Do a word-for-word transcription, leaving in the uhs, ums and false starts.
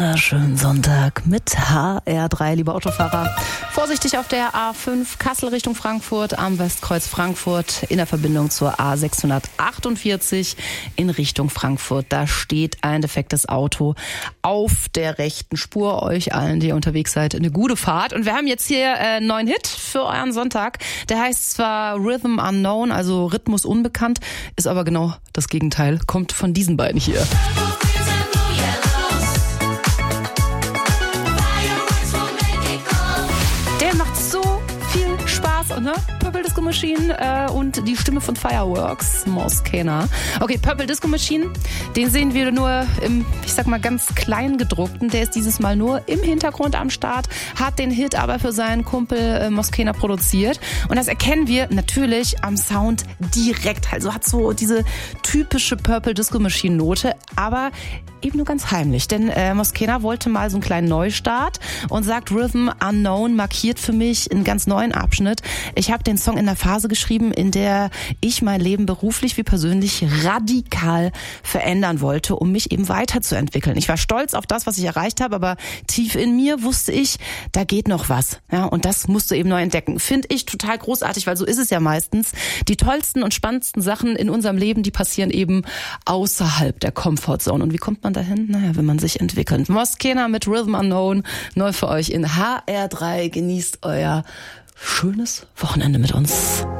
wunderschönen Sonntag mit H R drei, liebe Autofahrer. Vorsichtig auf der A fünf Kassel Richtung Frankfurt, am Westkreuz Frankfurt in der Verbindung zur A sechshundertachtundvierzig in Richtung Frankfurt. Da steht ein defektes Auto auf der rechten Spur. Euch allen, die ihr unterwegs seid, eine gute Fahrt. Und wir haben jetzt hier äh, einen neuen Hit für euren Sonntag. Der heißt zwar Rhythm Unknown, also Rhythmus unbekannt, ist aber genau das Gegenteil. Kommt von diesen beiden hier. Der macht so viel Spaß, ne? Purple Disco Machine äh, und die Stimme von Fireworks, Moscana. Okay, Purple Disco Machine, den sehen wir nur im, ich sag mal, ganz klein gedruckten. Der ist dieses Mal nur im Hintergrund am Start, hat den Hit aber für seinen Kumpel äh, Moscana produziert. Und das erkennen wir natürlich am Sound direkt. Also hat so diese typische Purple Disco Machine Note, aber eben nur ganz heimlich. Denn äh, Moscana wollte mal so einen kleinen Neustart und sagt, Rhythm Unknown markiert für mich einen ganz neuen Abschnitt. Ich habe den Song in der Phase geschrieben, in der ich mein Leben beruflich wie persönlich radikal verändern wollte, um mich eben weiterzuentwickeln. Ich war stolz auf das, was ich erreicht habe, aber tief in mir wusste ich, da geht noch was. Ja, und das musst du eben neu entdecken. Finde ich total großartig, weil so ist es ja meistens. Die tollsten und spannendsten Sachen in unserem Leben, die passieren eben außerhalb der Comfortzone. Und wie kommt man dahin? Naja, wenn man sich entwickelt. Moscana mit Rhythm Unknown, neu für euch in H R drei. Genießt euer schönes Wochenende mit uns.